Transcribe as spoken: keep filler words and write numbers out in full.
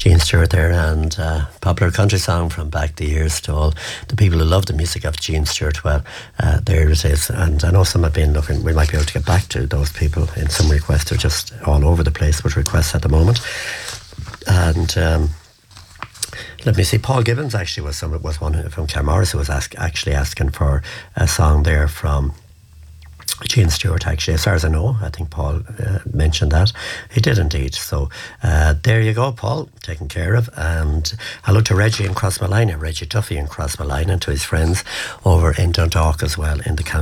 Gene Stewart there, and uh, popular country song from back the years to all the people who love the music of Gene Stewart. Well, uh, there it is, and I know some have been looking. We might be able to get back to those people in some requests. They're just all over the place with requests at the moment. And um, let me see. Paul Gibbons actually was some was one from Claremorris who was ask, actually asking for a song there from Gene Stewart, actually, as far as I know. I think Paul uh, mentioned that. He did indeed. So uh, there you go, Paul, taken care of. And hello to Reggie in Crossmolina, Reggie Duffy in Crossmolina, and to his friends over in Dundalk as well in the county.